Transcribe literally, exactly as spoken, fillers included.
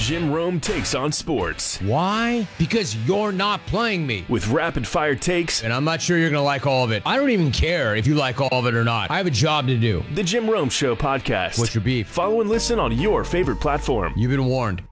Jim Rome Takes on Sports. Why? Because you're not playing me. With rapid-fire takes. And I'm not sure you're going to like all of it. I don't even care if you like all of it or not. I have a job to do. The Jim Rome Show podcast. What's your beef? Follow and listen on your favorite platform. You've been warned.